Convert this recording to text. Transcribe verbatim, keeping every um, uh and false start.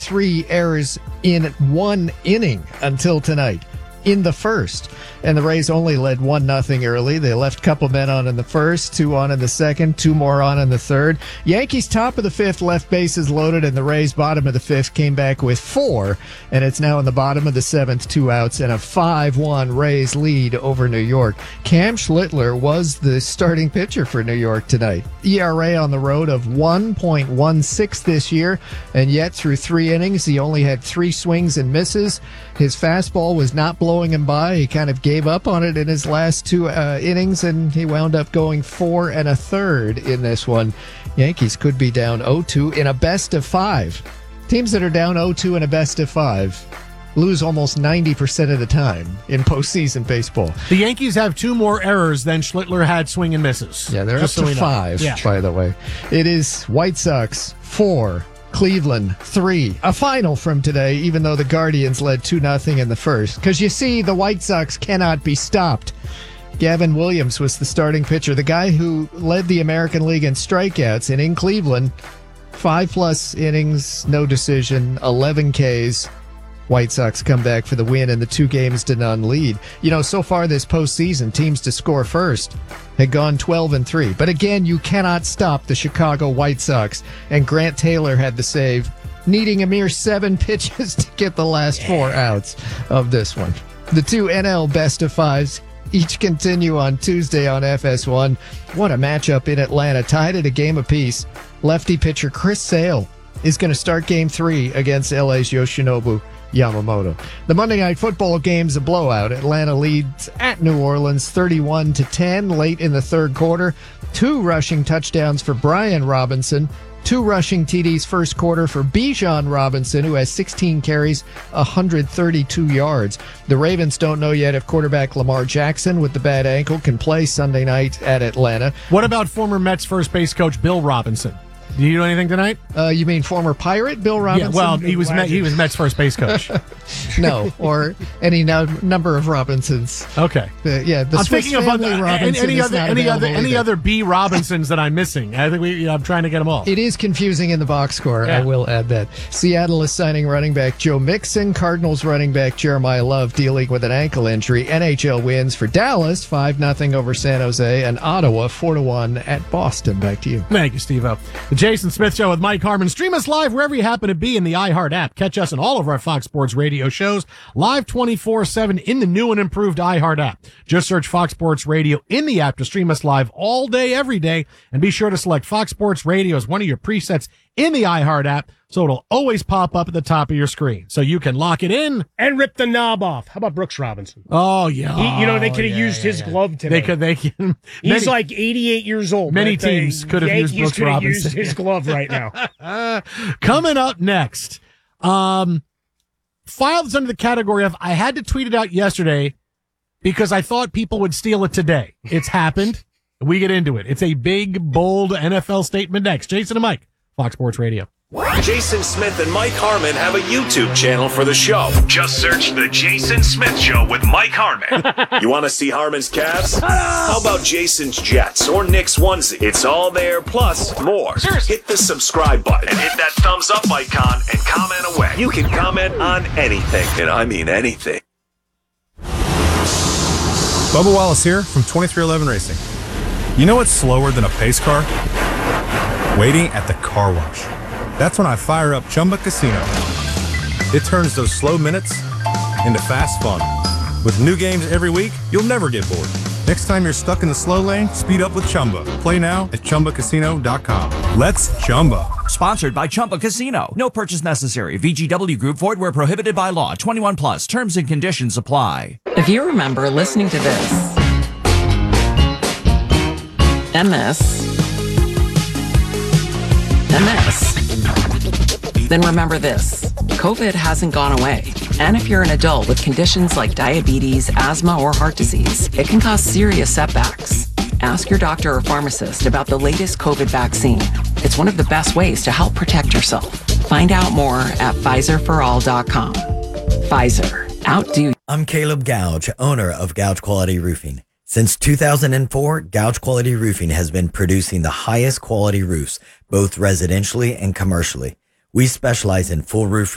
three errors in one inning until tonight. In the first. And the Rays only led one nothing early. They left a couple men on in the first, two on in the second, two more on in the third. Yankees top of the fifth, left bases loaded, and the Rays bottom of the fifth came back with four. And it's now in the bottom of the seventh, two outs, and a five one Rays lead over New York. Cam Schlittler was the starting pitcher for New York tonight. E R A on the road of one point one six this year, and yet through three innings, he only had three swings and misses. His fastball was not blowing him by. He kind of gave up on it in his last two uh, innings, and he wound up going four and a third in this one. Yankees could be down oh two in a best of five. Teams that are down oh two in a best of five lose almost ninety percent of the time in postseason baseball. The Yankees have two more errors than Schlittler had swing and misses. Yeah, they're Just up so to we five, yeah. by the way. It is White Sox four, Cleveland three. A final from today, even though the Guardians led two nothing in the first. Because you see, the White Sox cannot be stopped. Gavin Williams was the starting pitcher, the guy who led the American League in strikeouts. And in Cleveland, five plus innings, no decision, eleven Ks. White Sox come back for the win and the two games to none lead. You know, so far this postseason, teams to score first had gone twelve and three. But again, you cannot stop the Chicago White Sox. And Grant Taylor had the save, needing a mere seven pitches to get the last four outs of this one. The two N L best of fives each continue on Tuesday on F S one. What a matchup in Atlanta, tied at a game apiece. Lefty pitcher Chris Sale is going to start game three against L A's Yoshinobu Yamamoto. The Monday Night Football game's a blowout. Atlanta leads at New Orleans thirty-one to ten late in the third quarter. Two rushing touchdowns for Brian Robinson. Two rushing T Ds first quarter for Bijan Robinson, who has sixteen carries, one hundred thirty-two yards. The Ravens don't know yet if quarterback Lamar Jackson with the bad ankle can play Sunday night at Atlanta. What about former Mets first base coach Bill Robinson? Do you know anything tonight? Uh, you mean former Pirate Bill Robinson? Yeah, well, he was Met, he was Mets first base coach. No, or any no, number of Robinsons. Okay. The, yeah, the I'm Swiss thinking of Family other, Robinson any is other not any other any either. other B Robinsons that I'm missing. I think we. I'm trying to get them all. It is confusing in the box score. Yeah. I will add that. Seattle is signing running back Joe Mixon. Cardinals running back Jeremiah Love dealing with an ankle injury. N H L wins for Dallas five nothing over San Jose, and Ottawa four to one at Boston. Back to you. Thank you, Steve-O. The Jason Smith Show with Mike Harmon. Stream us live wherever you happen to be in the iHeart app. Catch us on all of our Fox Sports Radio shows live twenty-four seven in the new and improved iHeart app. Just search Fox Sports Radio in the app to stream us live all day, every day. And be sure to select Fox Sports Radio as one of your presets in the iHeart app, so it'll always pop up at the top of your screen, so you can lock it in and rip the knob off. How about Brooks Robinson? Oh yeah, he, you know they could have yeah, used yeah, his yeah. glove today. They could. They can. He's many, like eighty-eight years old. Many but teams the could have used Yankees Brooks could have Robinson. used his glove right now. uh, coming up next, um, file that's under the category of I had to tweet it out yesterday because I thought people would steal it today. It's happened. We get into it. It's a big, bold N F L statement next. Jason and Mike, Fox Sports Radio. Jason Smith and Mike Harmon have a YouTube channel for the show. Just search The Jason Smith Show with Mike Harmon. You want to see Harmon's Cavs? How about Jason's Jets or Nick's onesie? It's all there, plus more. Hit the subscribe button and hit that thumbs up icon and comment away. You can comment on anything, and I mean anything. Bubba Wallace here from twenty-three eleven Racing. You know what's slower than a pace car? Waiting at the car wash. That's when I fire up Chumba Casino. It turns those slow minutes into fast fun. With new games every week, you'll never get bored. Next time you're stuck in the slow lane, speed up with Chumba. Play now at Chumba Casino dot com. Let's Chumba. Sponsored by Chumba Casino. No purchase necessary. V G W Group. Void where prohibited by law. twenty-one plus. Terms and conditions apply. If you remember listening to this and this and this, then remember this. COVID hasn't gone away. And if you're an adult with conditions like diabetes, asthma, or heart disease, it can cause serious setbacks. Ask your doctor or pharmacist about the latest COVID vaccine. It's one of the best ways to help protect yourself. Find out more at Pfizer for all dot com. Pfizer. Outdo. I'm Caleb Gouge, owner of Gouge Quality Roofing. Since two thousand four, Gouge Quality Roofing has been producing the highest quality roofs, both residentially and commercially. We specialize in full roof